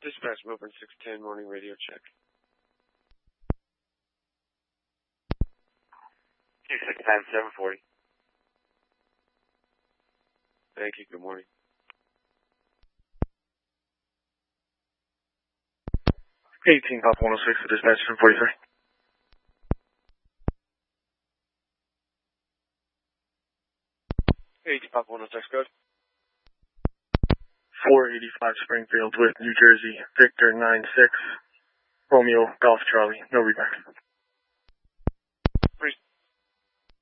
Dispatch Melbourne 610, morning radio check. 269-740. Thank you, good morning. 18 Pop 106 to dispatch 743. 18 Pop 106, good. 485 Springfield with New Jersey, Victor 96, Romeo, Golf Charlie, no reback.